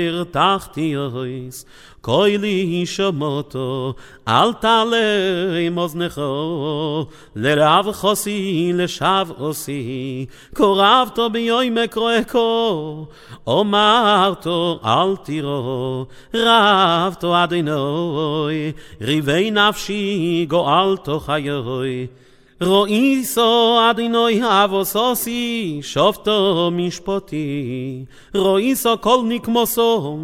תחתי יויס קוילי שמותו אל תעלה מאזנכו לרב חוסי לשב עושי קורבתו ביום קרואקו אמרתו אל תירו רבתו אדינוי ריבי נפשי גואלתו חיוי רואיסו אדינוי אבוסוסי שופטו משפטי רואיסו כל נקמוסו